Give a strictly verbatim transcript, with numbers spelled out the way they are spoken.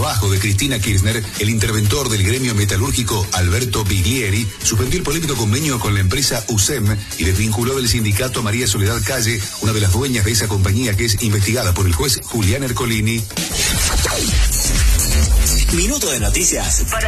trabajo de Cristina Kirchner, el interventor del gremio metalúrgico Alberto Biglieri suspendió el polémico convenio con la empresa U S E M y desvinculó del sindicato a María Soledad Calle, una de las dueñas de esa compañía que es investigada por el juez Julián Ercolini. Minuto de noticias para